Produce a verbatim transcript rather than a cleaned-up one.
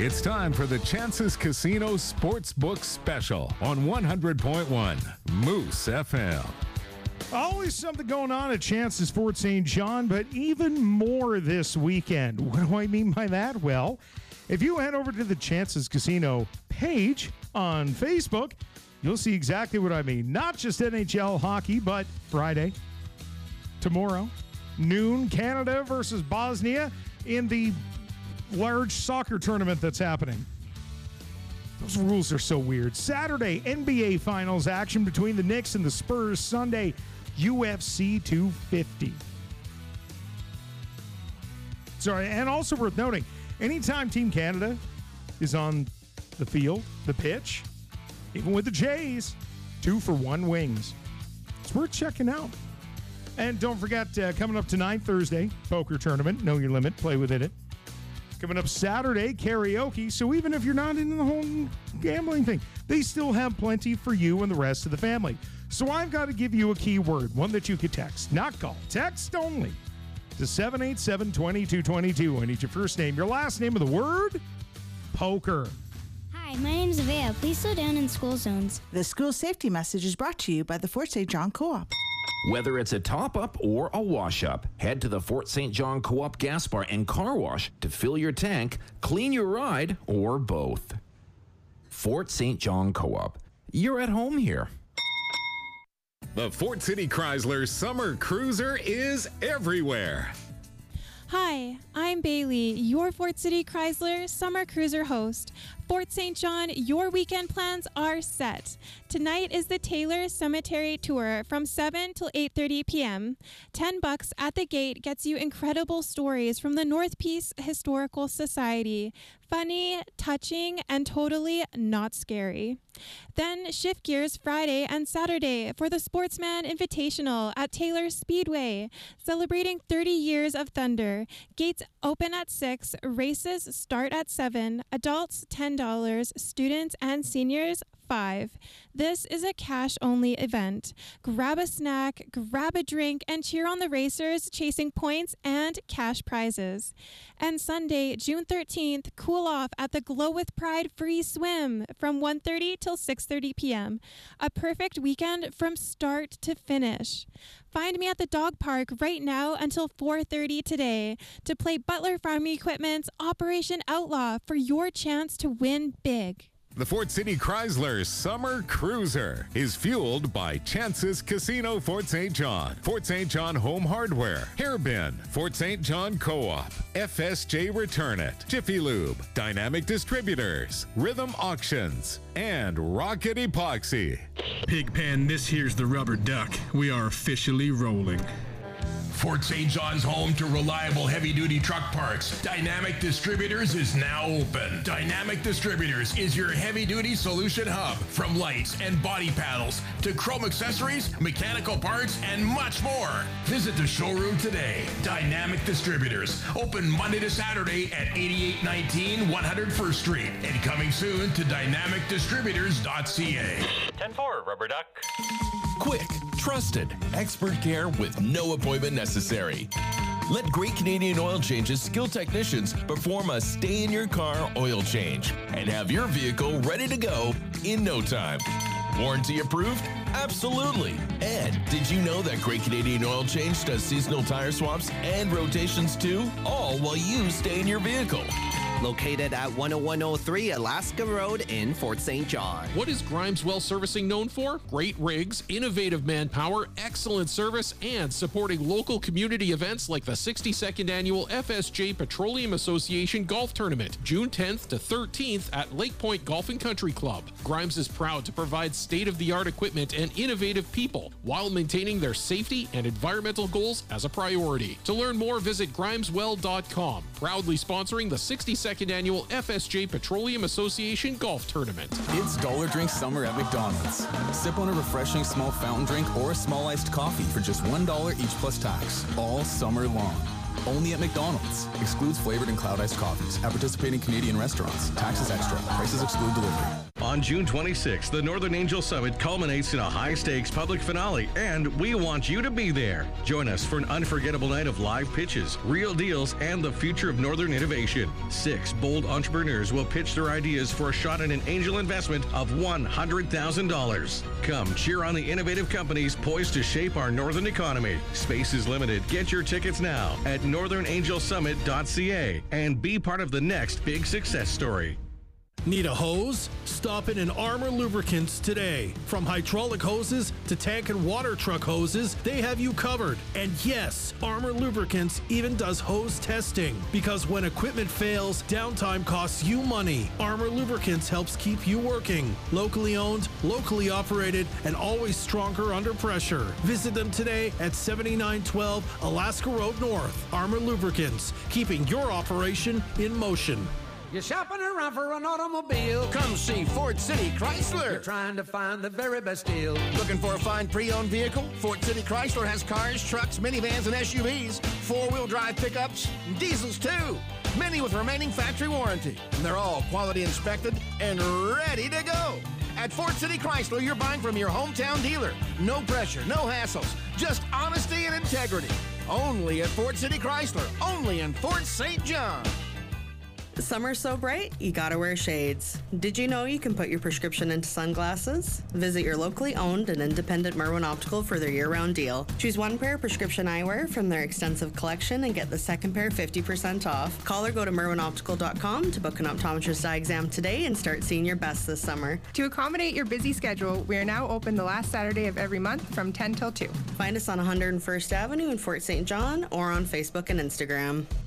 It's time for the Chances Casino Sportsbook Special on one hundred point one Moose F M. Always something going on at Chances Fort Saint John, but even more this weekend. What do I mean by that? Well, if you head over to the Chances Casino page on Facebook, you'll see exactly what I mean. Not just N H L hockey, but Friday, tomorrow, noon, Canada versus Bosnia in the large soccer tournament that's happening. Those rules are so weird. Saturday, N B A Finals action between the Knicks and the Spurs. Sunday, U F C two fifty. Sorry, and also worth noting, anytime Team Canada is on the field, the pitch, even with the Jays, two for one wings. It's worth checking out. And don't forget, uh, coming up tonight, Thursday, poker tournament, Know Your Limit, play within it. Coming up Saturday, karaoke. So even if you're not into the whole gambling thing, they still have plenty for you and the rest of the family. So I've got to give you a key word, one that you could text, not call. Text only to seven eight seven, two two two two. I need your first name, your last name of the word, poker. Hi, my name is Avea. Please slow down in school zones. The school safety message is brought to you by the Fort Saint John Co-op. Whether it's a top-up or a wash-up, head to the Fort Saint John Co-op Gas Bar and Car Wash to fill your tank, clean your ride, or both. Fort Saint John Co-op. You're at home here. The Fort City Chrysler Summer Cruiser is everywhere. Hi, I'm Bailey, your Fort City Chrysler Summer Cruiser host. Fort Saint John, your weekend plans are set. Tonight is the Taylor Cemetery Tour from seven till eight thirty p.m. ten bucks at the gate gets you incredible stories from the North Peace Historical Society. Funny, touching, and totally not scary. Then shift gears Friday and Saturday for the Sportsman Invitational at Taylor Speedway, celebrating thirty years of Thunder. Gates open at six, races start at seven, adults ten dollars, students and seniors five. This is a cash-only event. Grab a snack, grab a drink, and cheer on the racers chasing points and cash prizes. And Sunday, June thirteenth, cool off at the Glow with Pride free swim from one thirty till six thirty p.m. A perfect weekend from start to finish. Find me at the dog park right now until four thirty today to play Butler Farm Equipment's Operation Outlaw for your chance to win big. The Fort City Chrysler Summer Cruiser is fueled by Chances Casino Fort Saint John, Fort Saint John Home Hardware, Hairbin, Fort Saint John Co-op, F S J Return It, Jiffy Lube, Dynamic Distributors, Rhythm Auctions, and Rocket Epoxy. Pigpen, this here's the rubber duck. We are officially rolling. Fort Saint John's home to reliable heavy-duty truck parts. Dynamic Distributors is now open. Dynamic Distributors is your heavy-duty solution hub. From lights and body panels to chrome accessories, mechanical parts, and much more. Visit the showroom today. Dynamic Distributors. Open Monday to Saturday at eighty-eight nineteen one hundred first Street. And coming soon to dynamic distributors dot c a. ten four, Rubber Duck. Quick, trusted, expert care with no appointment necessary. Let Great Canadian Oil Change's skilled technicians perform a stay-in-your-car oil change and have your vehicle ready to go in no time. Warranty approved? Absolutely. And did you know that Great Canadian Oil Change does seasonal tire swaps and rotations too, all while you stay in your vehicle? Located at one oh one oh three Alaska Road in Fort Saint John. What is Grimes Well Servicing known for? Great rigs, innovative manpower, excellent service, and supporting local community events like the sixty-second Annual F S J Petroleum Association Golf Tournament, June tenth to thirteenth at Lake Point Golf and Country Club. Grimes is proud to provide state-of-the-art equipment and innovative people while maintaining their safety and environmental goals as a priority. To learn more, visit grimes well dot com, proudly sponsoring the sixty-second Annual F S J Petroleum Association Golf Tournament. It's Dollar Drink Summer at McDonald's. Sip on a refreshing small fountain drink or a small iced coffee for just one dollar each plus tax, all summer long. Only at McDonald's. Excludes flavored and cloud iced coffees at participating Canadian restaurants. Taxes extra. Prices exclude delivery. On June twenty-sixth, the Northern Angel Summit culminates in a high-stakes public finale, and we want you to be there. Join us for an unforgettable night of live pitches, real deals, and the future of Northern innovation. Six bold entrepreneurs will pitch their ideas for a shot at an angel investment of one hundred thousand dollars. Come cheer on the innovative companies poised to shape our Northern economy. Space is limited. Get your tickets now at northern angel summit dot c a and be part of the next big success story. Need a hose? Stop in an Armor Lubricants today. From hydraulic hoses to tank and water truck hoses, they have you covered. And yes, Armor Lubricants even does hose testing. Because when equipment fails, downtime costs you money. Armor Lubricants helps keep you working. Locally owned, locally operated, and always stronger under pressure. Visit them today at seventy-nine twelve Alaska Road North. Armor Lubricants, keeping your operation in motion. You're shopping around for an automobile? Come see Fort City Chrysler. You're trying to find the very best deal. Looking for a fine pre-owned vehicle? Fort City Chrysler has cars, trucks, minivans, and S U Vs, four-wheel drive pickups, and diesels too. Many with remaining factory warranty. And they're all quality inspected and ready to go. At Fort City Chrysler, you're buying from your hometown dealer. No pressure, no hassles, just honesty and integrity. Only at Fort City Chrysler, only in Fort Saint John. Summer's so bright, you gotta wear shades. Did you know you can put your prescription into sunglasses? Visit your locally owned and independent Merwin Optical for their year-round deal. Choose one pair of prescription eyewear from their extensive collection and get the second pair fifty percent off. Call or go to merwin optical dot com to book an optometrist eye exam today and start seeing your best this summer. To accommodate your busy schedule, we are now open the last Saturday of every month from ten till two. Find us on one hundred first Avenue in Fort Saint John or on Facebook and Instagram.